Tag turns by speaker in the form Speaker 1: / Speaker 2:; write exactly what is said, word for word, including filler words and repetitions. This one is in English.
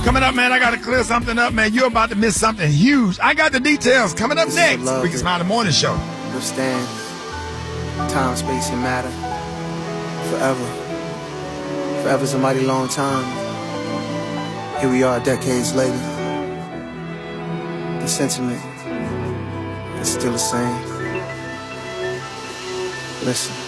Speaker 1: Coming up, man, I got to clear something up, man. You're about to miss something huge. I got the details coming up next. We can smile the morning show.
Speaker 2: Understand time, space, and matter. Forever. Forever's a mighty long time. Here we are decades later. The sentiment is still the same. Listen.